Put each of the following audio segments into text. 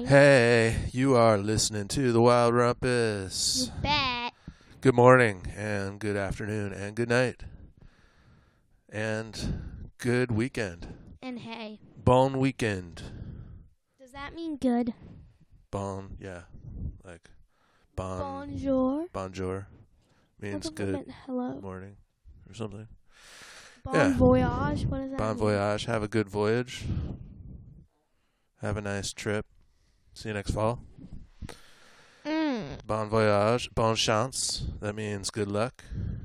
Hey, you are listening to the Wild Rumpus. You bet. Good morning, and good afternoon, and good night, and good weekend. And hey. Bon weekend. Does that mean good? Bon, yeah. Like, bon. Bonjour. Bonjour. Means I thought that good meant hello. morning or something. Bon Yeah. voyage. What does that Bon mean? voyage. Have a good voyage. Have a nice trip. See you next fall. Bon voyage. Bon chance. That means good luck.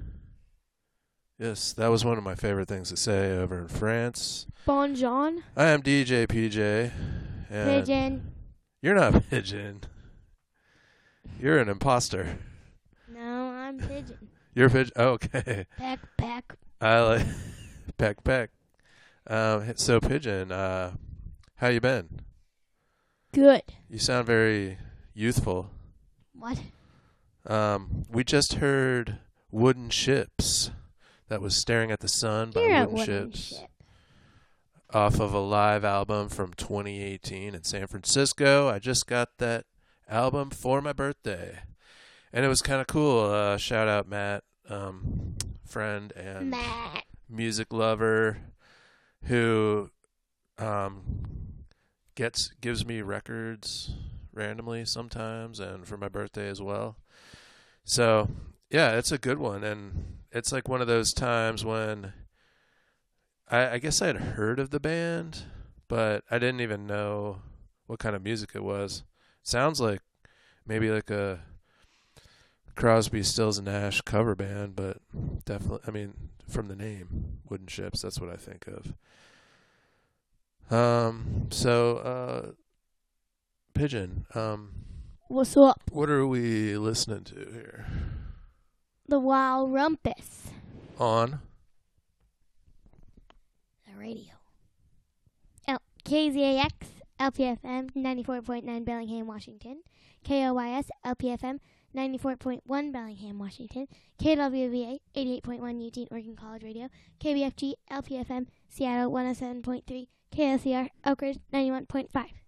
Yes, that was one of my favorite things to say over in France. Bon John. I am DJ PJ. And Pigeon. You're not Pigeon. You're an imposter. No, I'm Pigeon. You're Pigeon. Oh, okay. Peck, peck. I like peck peck. So Pigeon, how you been? Good. You sound very youthful. What? We just heard Wooden Ships. That was Staring at the Sun by You're a Wooden wooden Ships. ship. Off of a live album from 2018 in San Francisco. I just got that album for my birthday. And it was kind of cool. Shout out Matt, friend and Matt. music lover who gives me records randomly sometimes and for my birthday as well. So, yeah, it's a good one. And it's like one of those times when I guess I'd heard of the band, but I didn't even know what kind of music it was. Sounds like maybe like a Crosby, Stills and Nash cover band, but definitely, I mean, from the name, Wooden Ships, that's what I think of. Pigeon, What's up? what are we listening to here? The Wild Rumpus. On? The radio. KZAX, LPFM 94.9 Bellingham, Washington. KOYS, LPFM 94.1 Bellingham, Washington. KWVA 88.1 Eugene, Oregon College Radio. KBFG, LPFM Seattle 107.3. KLCR, Oak Ridge 91.5.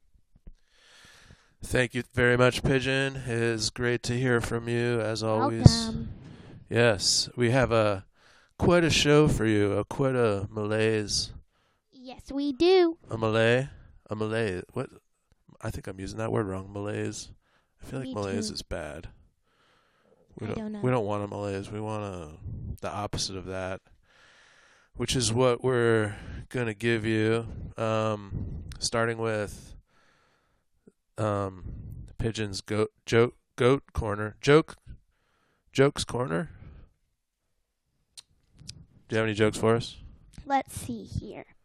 Thank you very much, Pigeon. It is great to hear from you, as always. Welcome. Yes, we have quite a show for you, quite a malaise. Yes, we do. A Malay? What? I think I'm using that word wrong. Malaise. I feel like Me malaise too. is bad. I don't know. We don't want a malaise. We want the opposite of that, which is what we're going to give you, starting with Pigeon's Goat Corner. Jokes Corner? Do you have any jokes for us? Let's see here.